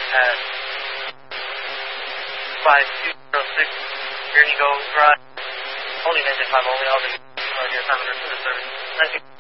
at 5206, here you go, right, holding engine 5 only, I'll be your time to the service. Thank you.